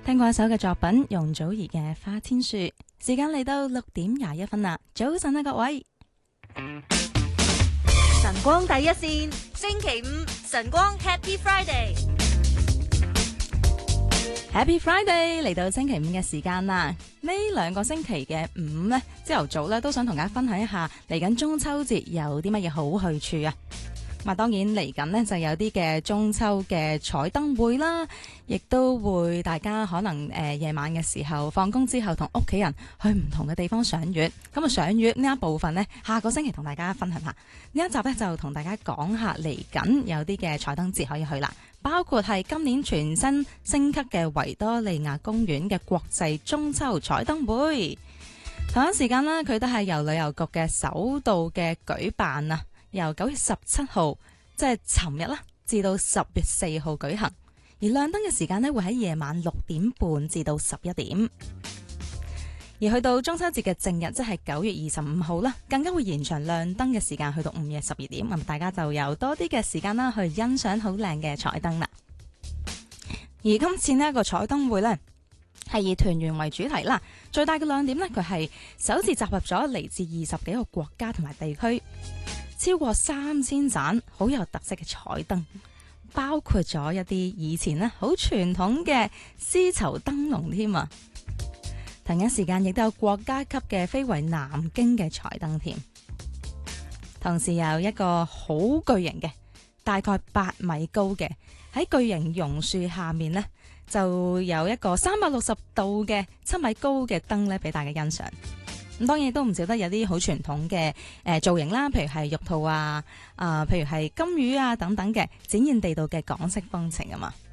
聽過一首嘅作品，容祖兒嘅《花千樹》。時間嚟到6:21啦，早晨啊各位！ 晨光第一線，星期五晨光 Happy Friday。Happy Friday 嚟到星期五嘅時間啦！呢兩個星期嘅五呢，朝頭早呢都想同大家分享一下嚟緊中秋節有啲乜嘢好去處啊！咁啊，當然嚟緊呢就有啲嘅中秋嘅彩燈會啦，亦都會大家可能夜晚嘅時候放工之後同屋企人去唔同嘅地方賞月。咁啊，賞月呢一部分呢，下個星期同大家分享下。呢一集呢，就同大家講下嚟緊有啲嘅彩燈節可以去啦，包括係今年全新升級嘅維多利亞公園嘅國際中秋彩燈會。同一時間呢，佢都係由旅遊局嘅首度嘅舉辦啊。由9月17號，即係尋日啦，至到10月4號舉行。而亮燈嘅時間呢，會喺夜晚6點半至到11點。而去到中秋節嘅正日，即係9月25號啦，更加會延長亮燈嘅時間去到午夜12點。咁大家就有多啲嘅時間啦，去欣賞好靚嘅彩燈啦。而今次呢一個彩燈會呢，係以團圓為主題啦。最大嘅亮點呢，佢係首次集合咗嚟自20幾個國家同埋地區。超過3000盞好有特色嘅彩燈，包括咗一啲以前呢好傳統嘅絲綢燈籠添啊！同一時間亦都有國家級嘅飛為南京嘅彩燈添，同時有一個好巨型嘅，大概8米高嘅，喺巨型榕樹下面呢，就有一個360度嘅7米高嘅燈呢，俾大家欣賞。咁當然都唔少得有啲好傳統嘅造型啦，譬如係玉兔啊，譬如係金魚啊等等嘅，展現地道嘅港式風情啊嘛〜